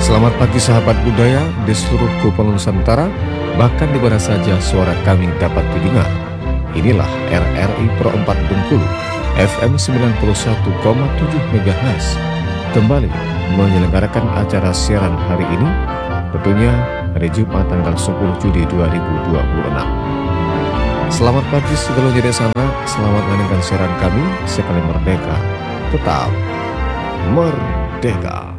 Selamat pagi sahabat budaya di seluruh Kepulauan Nusantara, bahkan di mana saja suara kami dapat didengar. Inilah RRI Pro 4 Bengkulu, FM 91,7 MHz, kembali menyelenggarakan acara siaran hari ini, tentunya hari Jumat tanggal 10 Juli 2026. Selamat pagi segalanya di sana, selamat mendengarkan siaran kami, sekali merdeka, tetap merdeka.